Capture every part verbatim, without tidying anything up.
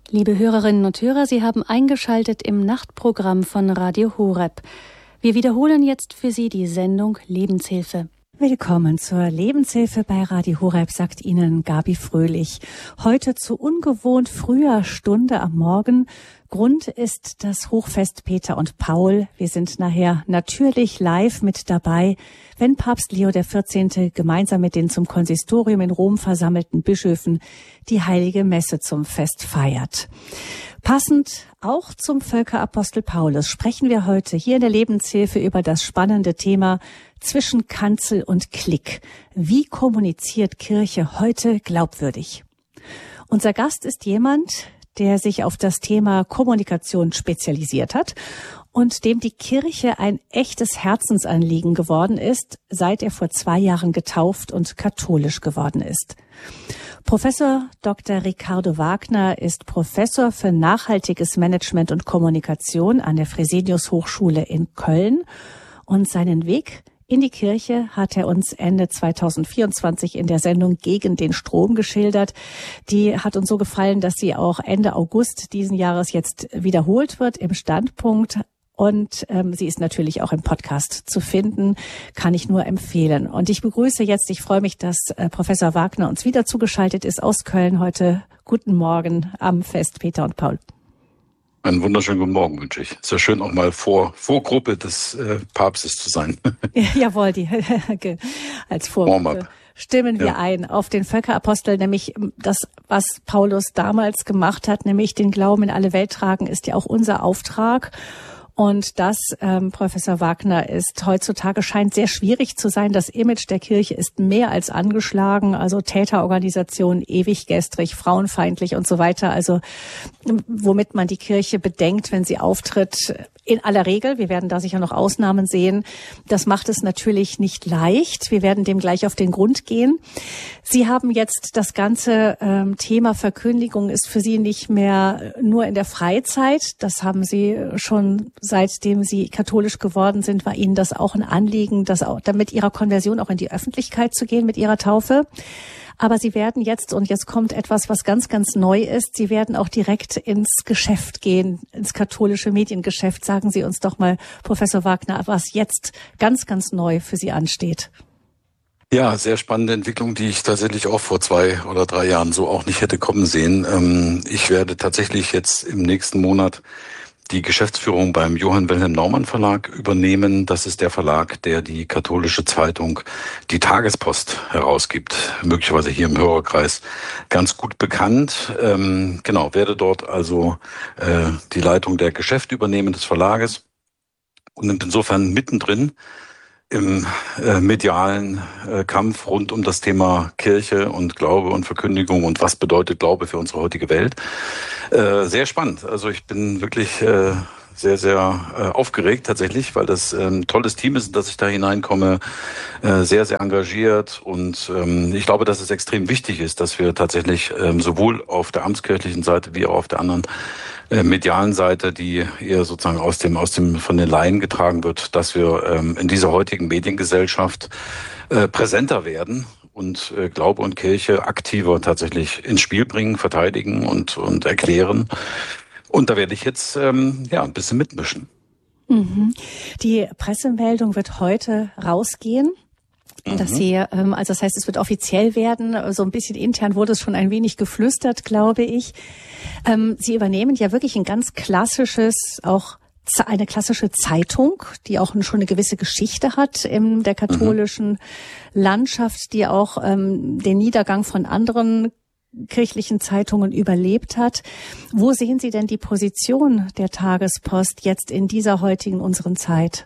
Liebe Hörerinnen und Hörer, Sie haben eingeschaltet im Nachtprogramm von Radio Horeb. Wir wiederholen jetzt für Sie die Sendung Lebenshilfe. Willkommen zur Lebenshilfe bei Radio Horeb, sagt Ihnen Gabi Fröhlich. Heute zu ungewohnt früher Stunde am Morgen. Grund ist das Hochfest Peter und Paul. Wir sind nachher natürlich live mit dabei, wenn Papst Leo der vierzehnte gemeinsam mit den zum Konsistorium in Rom versammelten Bischöfen die heilige Messe zum Fest feiert. Passend auch zum Völkerapostel Paulus sprechen wir heute hier in der Lebenshilfe über das spannende Thema zwischen Kanzel und Klick. Wie kommuniziert Kirche heute glaubwürdig? Unser Gast ist jemand, der sich auf das Thema Kommunikation spezialisiert hat und dem die Kirche ein echtes Herzensanliegen geworden ist, seit er vor zwei Jahren getauft und katholisch geworden ist. Professor Doktor Ricardo Wagner ist Professor für nachhaltiges Management und Kommunikation an der Fresenius Hochschule in Köln, und seinen Weg in die Kirche hat er uns Ende zweitausendvierundzwanzig in der Sendung Gegen den Strom geschildert. Die hat uns so gefallen, dass sie auch Ende August diesen Jahres jetzt wiederholt wird im Standpunkt. Und ähm, sie ist natürlich auch im Podcast zu finden, kann ich nur empfehlen. Und ich begrüße jetzt, ich freue mich, dass äh, Professor Wagner uns wieder zugeschaltet ist aus Köln heute. Guten Morgen am Fest Peter und Paul. Einen wunderschönen guten Morgen wünsche ich. Ist ja schön, auch mal vor Vorgruppe des äh, Papstes zu sein. Ja, jawohl, die als Vorgruppe. Stimmen wir ja ein auf den Völkerapostel, nämlich das, was Paulus damals gemacht hat, nämlich den Glauben in alle Welt tragen, ist ja auch unser Auftrag. Und das, ähm, Professor Wagner, ist heutzutage scheint sehr schwierig zu sein. Das Image der Kirche ist mehr als angeschlagen. Also Täterorganisation, ewig gestrig, frauenfeindlich und so weiter. Also womit man die Kirche bedenkt, wenn sie auftritt, in aller Regel. Wir werden da sicher noch Ausnahmen sehen. Das macht es natürlich nicht leicht. Wir werden dem gleich auf den Grund gehen. Sie haben jetzt das ganze ähm, Thema Verkündigung ist für Sie nicht mehr nur in der Freizeit. Das haben Sie schon seitdem Sie katholisch geworden sind, war Ihnen das auch ein Anliegen, das auch, damit Ihrer Konversion auch in die Öffentlichkeit zu gehen mit Ihrer Taufe. Aber Sie werden jetzt, und jetzt kommt etwas, was ganz, ganz neu ist, Sie werden auch direkt ins Geschäft gehen, ins katholische Mediengeschäft. Sagen Sie uns doch mal, Professor Wagner, was jetzt ganz, ganz neu für Sie ansteht. Ja, sehr spannende Entwicklung, die ich tatsächlich auch vor zwei oder drei Jahren so auch nicht hätte kommen sehen. Ich werde tatsächlich jetzt im nächsten Monat die Geschäftsführung beim Johann Wilhelm Naumann Verlag übernehmen. Das ist der Verlag, der die katholische Zeitung Die Tagespost herausgibt, möglicherweise hier im Hörerkreis ganz gut bekannt. Ähm, genau, werde dort also äh, die Leitung der Geschäfte übernehmen des Verlages und sind insofern mittendrin im äh, medialen äh, Kampf rund um das Thema Kirche und Glaube und Verkündigung und was bedeutet Glaube für unsere heutige Welt. Äh, sehr spannend. Also ich bin wirklich äh, sehr, sehr äh, aufgeregt tatsächlich, weil das äh, ein tolles Team ist, dass ich da hineinkomme, äh, sehr, sehr engagiert, und ähm, ich glaube, dass es extrem wichtig ist, dass wir tatsächlich ähm, sowohl auf der amtskirchlichen Seite wie auch auf der anderen äh, medialen Seite, die eher sozusagen aus dem, aus dem, von den Laien getragen wird, dass wir ähm, in dieser heutigen Mediengesellschaft äh, präsenter werden und äh, Glaube und Kirche aktiver tatsächlich ins Spiel bringen, verteidigen und, und erklären. Und da werde ich jetzt ähm, ja ein bisschen mitmischen. Mhm. Die Pressemeldung wird heute rausgehen. Dass Sie, ähm, also das heißt, es wird offiziell werden. So ein bisschen intern wurde es schon ein wenig geflüstert, glaube ich. Ähm, Sie übernehmen ja wirklich ein ganz klassisches, auch eine klassische Zeitung, die auch schon eine gewisse Geschichte hat in der katholischen mhm. Landschaft, die auch ähm, den Niedergang von anderen kirchlichen Zeitungen überlebt hat. Wo sehen Sie denn die Position der Tagespost jetzt in dieser heutigen unseren Zeit?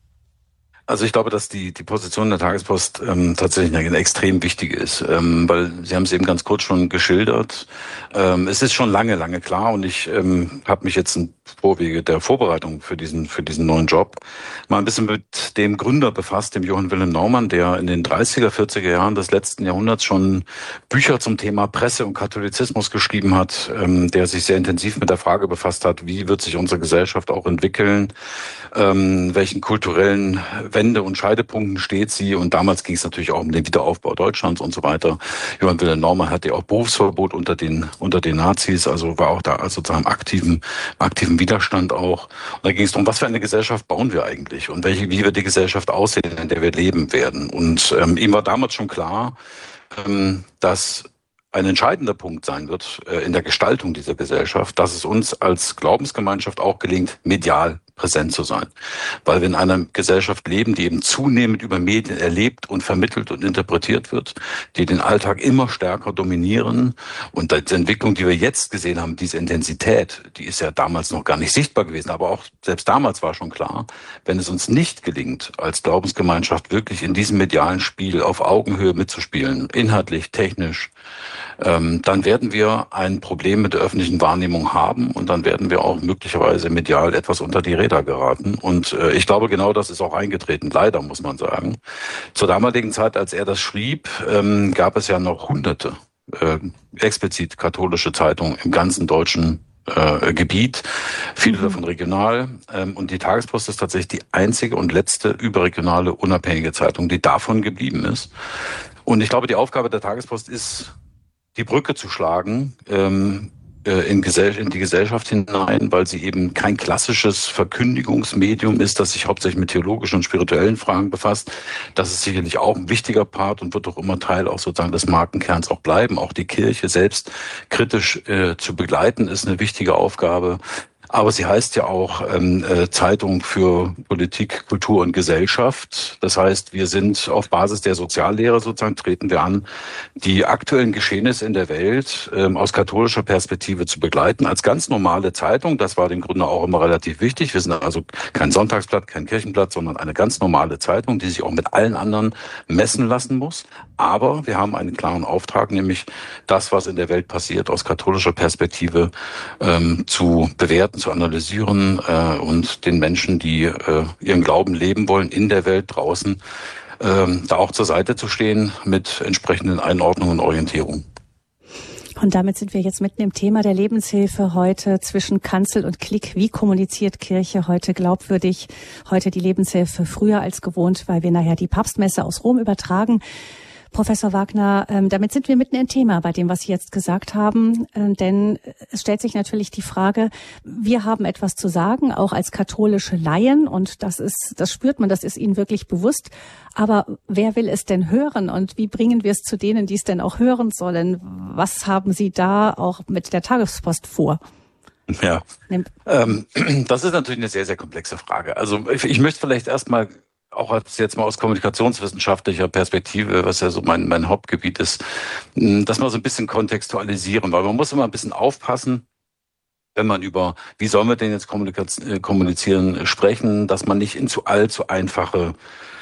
Also ich glaube, dass die die Position der Tagespost ähm, tatsächlich eine extrem wichtige ist, ähm, weil Sie haben es eben ganz kurz schon geschildert. Ähm, es ist schon lange, lange klar, und ich ähm, habe mich jetzt ein Vorwege der Vorbereitung für diesen für diesen neuen Job mal ein bisschen mit dem Gründer befasst, dem Johann Wilhelm Naumann, der in den dreißiger, vierziger Jahren des letzten Jahrhunderts schon Bücher zum Thema Presse und Katholizismus geschrieben hat, ähm, der sich sehr intensiv mit der Frage befasst hat, wie wird sich unsere Gesellschaft auch entwickeln, ähm, welchen kulturellen Wende- und Scheidepunkten steht sie. Und damals ging es natürlich auch um den Wiederaufbau Deutschlands und so weiter. Johann Wilhelm Naumann hatte ja auch Berufsverbot unter den unter den Nazis, also war auch da also sozusagen aktiven aktiven Widerstand auch. Und da ging es darum, was für eine Gesellschaft bauen wir eigentlich und welche, wie wird die Gesellschaft aussehen, in der wir leben werden. Und ähm, ihm war damals schon klar, ähm, dass ein entscheidender Punkt sein wird äh, in der Gestaltung dieser Gesellschaft, dass es uns als Glaubensgemeinschaft auch gelingt, medial präsent zu sein. Weil wir in einer Gesellschaft leben, die eben zunehmend über Medien erlebt und vermittelt und interpretiert wird, die den Alltag immer stärker dominieren. Und die Entwicklung, die wir jetzt gesehen haben, diese Intensität, die ist ja damals noch gar nicht sichtbar gewesen. Aber auch selbst damals war schon klar, wenn es uns nicht gelingt, als Glaubensgemeinschaft wirklich in diesem medialen Spiel auf Augenhöhe mitzuspielen, inhaltlich, technisch, ähm, dann werden wir ein Problem mit der öffentlichen Wahrnehmung haben und dann werden wir auch möglicherweise medial etwas unter die Räder geraten. Und äh, ich glaube, genau das ist auch eingetreten, leider muss man sagen. Zur damaligen Zeit, als er das schrieb, ähm, gab es ja noch hunderte äh, explizit katholische Zeitungen im ganzen deutschen äh, Gebiet, viele mhm. davon regional. Ähm, und die Tagespost ist tatsächlich die einzige und letzte überregionale unabhängige Zeitung, die davon geblieben ist. Und ich glaube, die Aufgabe der Tagespost ist, die Brücke zu schlagen ähm, äh, in, Gesell- in die Gesellschaft hinein, weil sie eben kein klassisches Verkündigungsmedium ist, das sich hauptsächlich mit theologischen und spirituellen Fragen befasst. Das ist sicherlich auch ein wichtiger Part und wird auch immer Teil auch sozusagen des Markenkerns auch bleiben. Auch die Kirche selbst kritisch äh, zu begleiten, ist eine wichtige Aufgabe. Aber sie heißt ja auch ähm, äh, Zeitung für Politik, Kultur und Gesellschaft. Das heißt, wir sind auf Basis der Soziallehre sozusagen, treten wir an, die aktuellen Geschehnisse in der Welt ähm, aus katholischer Perspektive zu begleiten, als ganz normale Zeitung. Das war dem Gründer auch immer relativ wichtig. Wir sind also kein Sonntagsblatt, kein Kirchenblatt, sondern eine ganz normale Zeitung, die sich auch mit allen anderen messen lassen muss. Aber wir haben einen klaren Auftrag, nämlich das, was in der Welt passiert, aus katholischer Perspektive ähm, zu bewerten, zu analysieren äh, und den Menschen, die äh, ihren Glauben leben wollen, in der Welt draußen, äh, da auch zur Seite zu stehen mit entsprechenden Einordnungen und Orientierung. Und damit sind wir jetzt mitten im Thema der Lebenshilfe heute zwischen Kanzel und Klick. Wie kommuniziert Kirche heute glaubwürdig? Heute die Lebenshilfe früher als gewohnt, weil wir nachher die Papstmesse aus Rom übertragen. Professor Wagner, ähm, damit sind wir mitten im Thema bei dem, was Sie jetzt gesagt haben. Äh, denn es stellt sich natürlich die Frage, wir haben etwas zu sagen, auch als katholische Laien. Und das ist, das spürt man, das ist Ihnen wirklich bewusst. Aber wer will es denn hören? Und wie bringen wir es zu denen, die es denn auch hören sollen? Was haben Sie da auch mit der Tagespost vor? Ja, ähm, das ist natürlich eine sehr, sehr komplexe Frage. Also ich, ich möchte vielleicht erstmal auch als jetzt mal aus kommunikationswissenschaftlicher Perspektive, was ja so mein, mein Hauptgebiet ist, das mal so ein bisschen kontextualisieren, weil man muss immer ein bisschen aufpassen, wenn man über, wie sollen wir denn jetzt kommunizieren, sprechen, dass man nicht in zu allzu einfache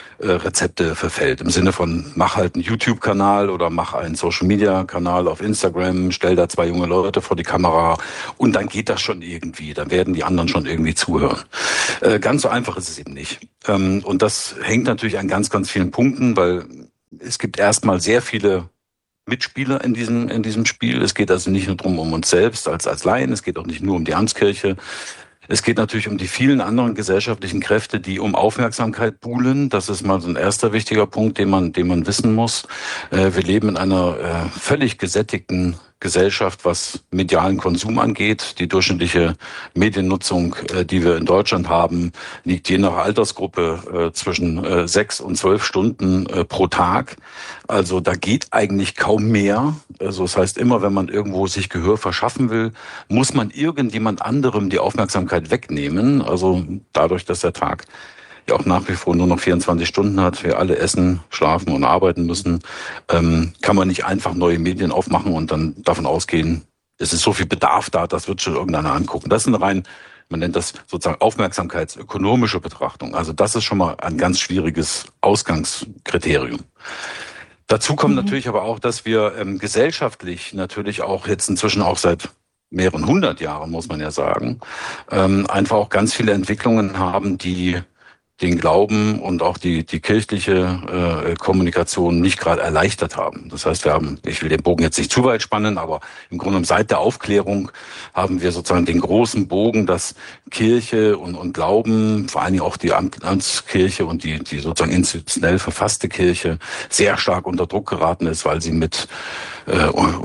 Rezepte verfällt. Im Sinne von, mach halt einen YouTube-Kanal oder mach einen Social-Media-Kanal auf Instagram, stell da zwei junge Leute vor die Kamera und dann geht das schon irgendwie. Dann werden die anderen schon irgendwie zuhören. Äh, ganz so einfach ist es eben nicht. Ähm, und das hängt natürlich an ganz, ganz vielen Punkten, weil es gibt erstmal sehr viele Mitspieler in diesem, in diesem Spiel. Es geht also nicht nur drum um uns selbst als, als Laien. Es geht auch nicht nur um die Amtskirche. Es geht natürlich um die vielen anderen gesellschaftlichen Kräfte, die um Aufmerksamkeit buhlen. Das ist mal so ein erster wichtiger Punkt, den man, den man wissen muss. Wir leben in einer völlig gesättigten Gesellschaft, was medialen Konsum angeht. Die durchschnittliche Mediennutzung, die wir in Deutschland haben, liegt je nach Altersgruppe zwischen sechs und zwölf Stunden pro Tag. Also da geht eigentlich kaum mehr. Also das heißt, immer wenn man irgendwo sich Gehör verschaffen will, muss man irgendjemand anderem die Aufmerksamkeit wegnehmen. Also dadurch, dass der Tag ja auch nach wie vor nur noch vierundzwanzig Stunden hat, wir alle essen, schlafen und arbeiten müssen, ähm, kann man nicht einfach neue Medien aufmachen und dann davon ausgehen, es ist so viel Bedarf da, das wird schon irgendeiner angucken. Das ist eine rein, man nennt das sozusagen aufmerksamkeitsökonomische Betrachtung. Also das ist schon mal ein ganz schwieriges Ausgangskriterium. Dazu kommt mhm. natürlich aber auch, dass wir ähm, gesellschaftlich natürlich auch jetzt inzwischen auch seit mehreren hundert Jahren, muss man ja sagen, ähm, einfach auch ganz viele Entwicklungen haben, die den Glauben und auch die die kirchliche äh, Kommunikation nicht gerade erleichtert haben. Das heißt, wir haben, ich will den Bogen jetzt nicht zu weit spannen, aber im Grunde genommen seit der Aufklärung haben wir sozusagen den großen Bogen, dass Kirche und, und Glauben, vor allen Dingen auch die Amtskirche und die die sozusagen institutionell verfasste Kirche sehr stark unter Druck geraten ist, weil sie mit äh,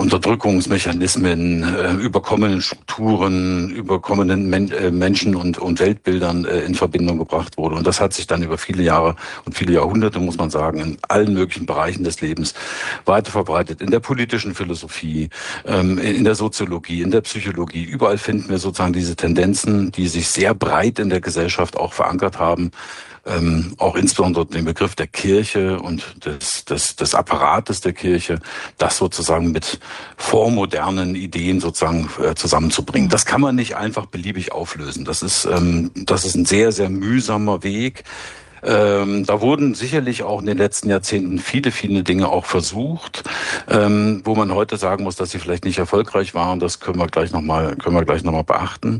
Unterdrückungsmechanismen, äh, überkommenen Strukturen, überkommenen Men- äh, Menschen und und Weltbildern äh, in Verbindung gebracht wurde. Und das hat sich dann über viele Jahre und viele Jahrhunderte, muss man sagen, in allen möglichen Bereichen des Lebens weiter verbreitet. In der politischen Philosophie, ähm, in der Soziologie, in der Psychologie. Überall finden wir sozusagen diese Tendenzen, die sich sehr breit in der Gesellschaft auch verankert haben. Ähm, auch insbesondere den Begriff der Kirche und des, des, des Apparates der Kirche, das sozusagen mit vormodernen Ideen sozusagen äh, zusammenzubringen. Das kann man nicht einfach beliebig auflösen. Das ist, ähm, das ist ein sehr, sehr mühsamer Weg. Ähm, da wurden sicherlich auch in den letzten Jahrzehnten viele, viele Dinge auch versucht, ähm, wo man heute sagen muss, dass sie vielleicht nicht erfolgreich waren. Das können wir gleich nochmal, können wir gleich nochmal beachten.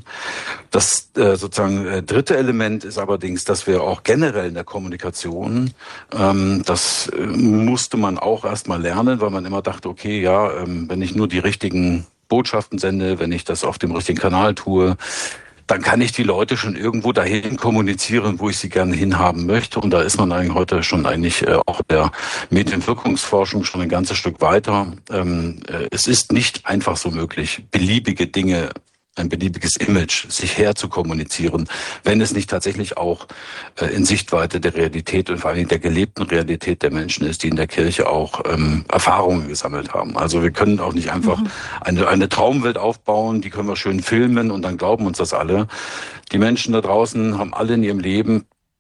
Das äh, sozusagen äh, dritte Element ist allerdings, dass wir auch generell in der Kommunikation, ähm, das äh, musste man auch erstmal lernen, weil man immer dachte, okay, ja, ähm, wenn ich nur die richtigen Botschaften sende, wenn ich das auf dem richtigen Kanal tue, dann kann ich die Leute schon irgendwo dahin kommunizieren, wo ich sie gerne hinhaben möchte. Und da ist man eigentlich heute schon eigentlich äh, auch der Medienwirkungsforschung schon ein ganzes Stück weiter. Ähm, äh, es ist nicht einfach so möglich, beliebige Dinge, ein beliebiges Image sich herzukommunizieren, wenn es nicht tatsächlich auch äh, in Sichtweite der Realität und vor allem der gelebten Realität der Menschen ist, die in der Kirche auch ähm, Erfahrungen gesammelt haben. Also wir können auch nicht einfach mhm. eine, eine Traumwelt aufbauen, die können wir schön filmen und dann glauben uns das alle. Die Menschen da draußen haben alle in ihrem Leben,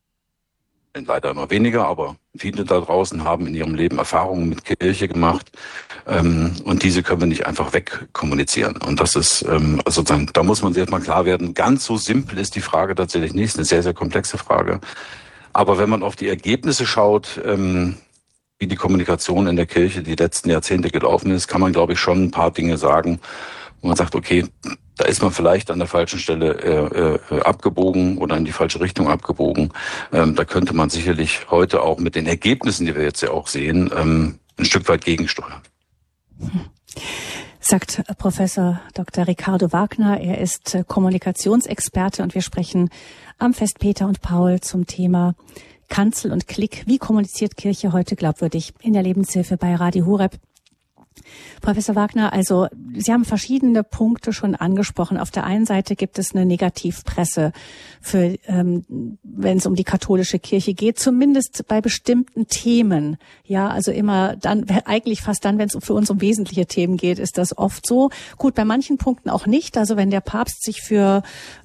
leider immer weniger, aber viele da draußen haben in ihrem Leben Erfahrungen mit Kirche gemacht, ähm, und diese können wir nicht einfach wegkommunizieren. Und das ist, ähm, also sozusagen, da muss man sich erstmal klar werden, ganz so simpel ist die Frage tatsächlich nicht, ist eine sehr, sehr komplexe Frage. Aber wenn man auf die Ergebnisse schaut, ähm, wie die Kommunikation in der Kirche die letzten Jahrzehnte gelaufen ist, kann man, glaube ich, schon ein paar Dinge sagen, wo man sagt, okay, da ist man vielleicht an der falschen Stelle äh, äh, abgebogen oder in die falsche Richtung abgebogen. Ähm, da könnte man sicherlich heute auch mit den Ergebnissen, die wir jetzt ja auch sehen, ähm, ein Stück weit gegensteuern. Sagt Professor Doktor Ricardo Wagner. Er ist Kommunikationsexperte und wir sprechen am Fest Peter und Paul zum Thema Kanzel und Klick. Wie kommuniziert Kirche heute glaubwürdig? In der Lebenshilfe bei Radio Horeb. Professor Wagner, also Sie haben verschiedene Punkte schon angesprochen. Auf der einen Seite gibt es eine Negativpresse, für, ähm, wenn es um die katholische Kirche geht, zumindest bei bestimmten Themen. Ja, also immer dann, eigentlich fast dann, wenn es für uns um wesentliche Themen geht, ist das oft so. Gut, bei manchen Punkten auch nicht. Also wenn der Papst sich für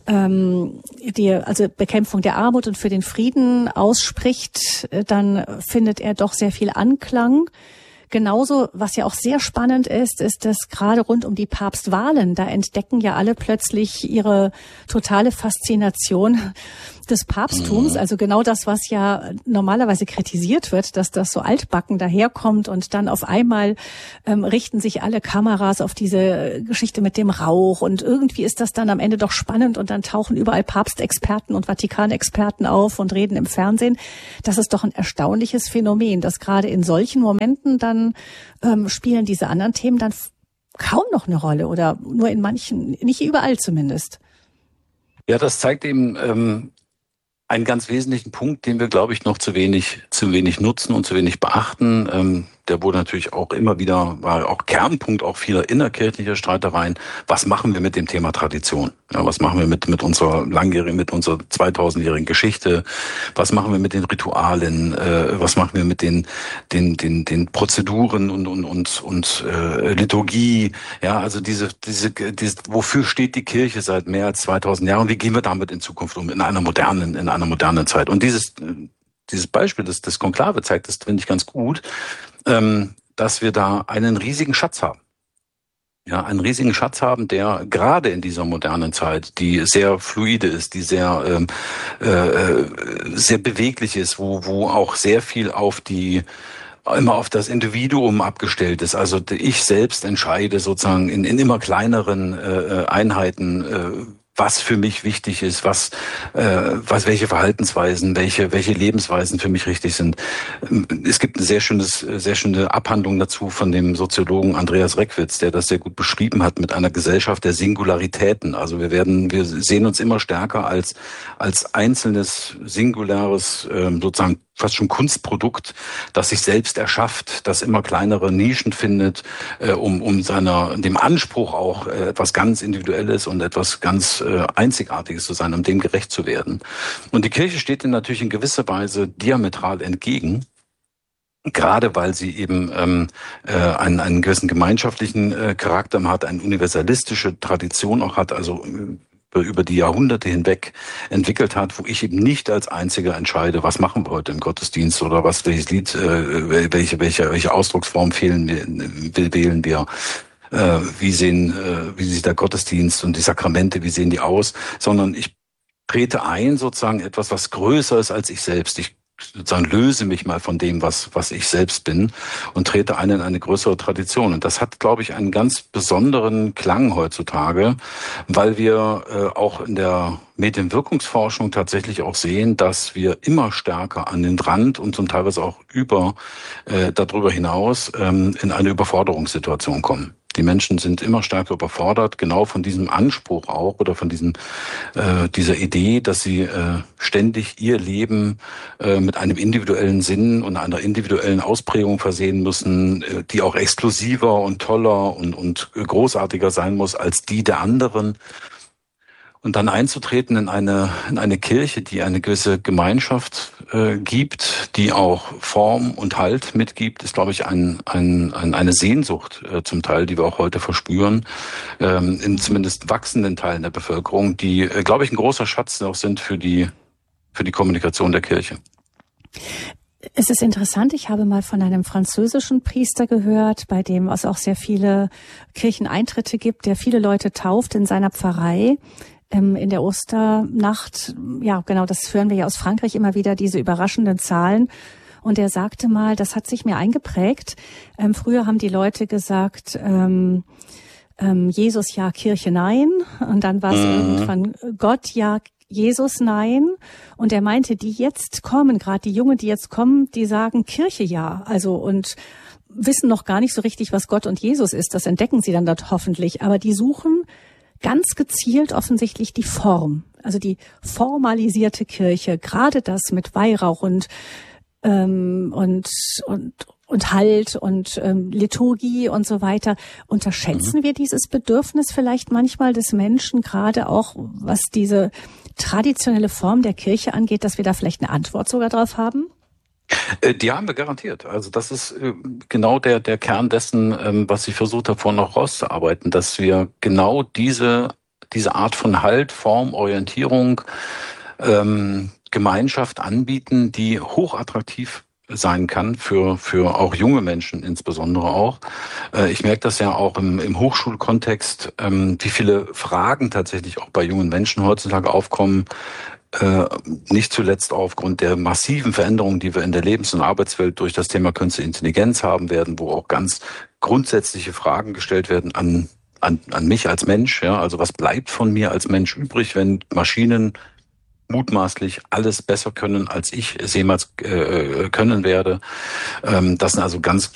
ähm, die also Bekämpfung der Armut und für den Frieden ausspricht, dann findet er doch sehr viel Anklang. Genauso, was ja auch sehr spannend ist, ist, dass gerade rund um die Papstwahlen, da entdecken ja alle plötzlich ihre totale Faszination des Papsttums, also genau das, was ja normalerweise kritisiert wird, dass das so altbacken daherkommt und dann auf einmal ähm, richten sich alle Kameras auf diese Geschichte mit dem Rauch und irgendwie ist das dann am Ende doch spannend und dann tauchen überall Papstexperten und Vatikanexperten auf und reden im Fernsehen. Das ist doch ein erstaunliches Phänomen, dass gerade in solchen Momenten dann ähm, spielen diese anderen Themen dann kaum noch eine Rolle oder nur in manchen, nicht überall zumindest. Ja, das zeigt eben ähm, einen ganz wesentlichen Punkt, den wir, glaube ich, noch zu wenig, zu wenig nutzen und zu wenig beachten. Ähm, der wurde natürlich auch immer wieder, war auch Kernpunkt auch vieler innerkirchlicher Streitereien. Was machen wir mit dem Thema Tradition? Ja, was machen wir mit, mit unserer langjährigen, mit unserer zweitausendjährigen Geschichte? Was machen wir mit den Ritualen? Äh, was machen wir mit den, den, den, den Prozeduren und, und, und, und äh, Liturgie? Ja, also diese, diese, diese, wofür steht die Kirche seit mehr als zweitausend Jahren? Wie gehen wir damit in Zukunft um? In einer modernen, in einer modernen Zeit. Und dieses, dieses Beispiel, das, das Konklave zeigt, das finde ich ganz gut, ähm, dass wir da einen riesigen Schatz haben. Ja, einen riesigen Schatz haben, der gerade in dieser modernen Zeit, die sehr fluide ist, die sehr ähm, äh, sehr beweglich ist, wo wo auch sehr viel auf die immer auf das Individuum abgestellt ist. Also ich selbst entscheide sozusagen in, in immer kleineren äh, Einheiten, äh, was für mich wichtig ist, was, äh, was, welche Verhaltensweisen, welche, welche Lebensweisen für mich richtig sind. Es gibt eine sehr schönes, sehr schöne Abhandlung dazu von dem Soziologen Andreas Reckwitz, der das sehr gut beschrieben hat mit einer Gesellschaft der Singularitäten. Also wir werden, wir sehen uns immer stärker als, als einzelnes, singulares, äh, sozusagen fast schon Kunstprodukt, das sich selbst erschafft, das immer kleinere Nischen findet, äh, um, um seiner, dem Anspruch auch äh, etwas ganz Individuelles und etwas ganz äh, Einzigartiges zu sein, um dem gerecht zu werden. Und die Kirche steht dem natürlich in gewisser Weise diametral entgegen. Gerade weil sie eben ähm, äh, einen, einen gewissen gemeinschaftlichen äh, Charakter hat, eine universalistische Tradition auch hat, also äh, über die Jahrhunderte hinweg entwickelt hat, wo ich eben nicht als Einziger entscheide, was machen wir heute im Gottesdienst oder was, welches Lied, äh, welche, welche, welche Ausdrucksform fehlen wir, wählen wir, äh, wie sehen, äh, wie sieht der Gottesdienst und die Sakramente, wie sehen die aus, sondern ich trete ein sozusagen etwas, was größer ist als ich selbst. Ich sozusagen löse mich mal von dem, was was ich selbst bin und trete ein in eine größere Tradition. Und das hat, glaube ich, einen ganz besonderen Klang heutzutage, weil wir äh, auch in der Medienwirkungsforschung tatsächlich auch sehen, dass wir immer stärker an den Rand und zum Teil auch über äh, darüber hinaus ähm, in eine Überforderungssituation kommen. Die Menschen sind immer stärker überfordert, genau von diesem Anspruch auch oder von diesem äh, dieser Idee, dass sie äh, ständig ihr Leben äh, mit einem individuellen Sinn und einer individuellen Ausprägung versehen müssen, äh, die auch exklusiver und toller und, und großartiger sein muss als die der anderen. Und dann einzutreten in eine in eine Kirche, die eine gewisse Gemeinschaft äh, gibt, die auch Form und Halt mitgibt, ist, glaube ich, ein, ein, ein eine Sehnsucht äh, zum Teil, die wir auch heute verspüren, ähm, in zumindest wachsenden Teilen der Bevölkerung, die, äh, glaube ich, ein großer Schatz auch sind für die für die Kommunikation der Kirche. Es ist interessant, ich habe mal von einem französischen Priester gehört, bei dem es auch sehr viele Kircheneintritte gibt, der viele Leute tauft in seiner Pfarrei. In der Osternacht, ja genau, das hören wir ja aus Frankreich immer wieder, diese überraschenden Zahlen. Und er sagte mal, das hat sich mir eingeprägt. Ähm, früher haben die Leute gesagt, ähm, ähm, Jesus ja, Kirche nein. Und dann war es mhm. irgendwann Gott ja, Jesus nein. Und er meinte, die jetzt kommen, gerade die Jungen, die jetzt kommen, die sagen Kirche ja. Also und wissen noch gar nicht so richtig, was Gott und Jesus ist. Das entdecken sie dann dort hoffentlich. Aber die suchen ganz gezielt offensichtlich die Form, also die formalisierte Kirche, gerade das mit Weihrauch und ähm, und und und Halt und ähm, Liturgie und so weiter. Unterschätzen mhm. wir dieses Bedürfnis vielleicht manchmal des Menschen, gerade auch was diese traditionelle Form der Kirche angeht, dass wir da vielleicht eine Antwort sogar drauf haben? Die haben wir garantiert. Also das ist genau der der Kern dessen, was ich versucht habe, vorhin noch rauszuarbeiten, dass wir genau diese diese Art von Halt, Form, Orientierung, ähm, Gemeinschaft anbieten, die hochattraktiv sein kann für für auch junge Menschen insbesondere auch. Ich merke das ja auch im, im Hochschulkontext, ähm, wie viele Fragen tatsächlich auch bei jungen Menschen heutzutage aufkommen. Äh, nicht zuletzt aufgrund der massiven Veränderungen, die wir in der Lebens- und Arbeitswelt durch das Thema Künstliche Intelligenz haben werden, wo auch ganz grundsätzliche Fragen gestellt werden an an, an mich als Mensch. Ja, also was bleibt von mir als Mensch übrig, wenn Maschinen mutmaßlich alles besser können, als ich es jemals äh, können werde. Ähm, das sind also ganz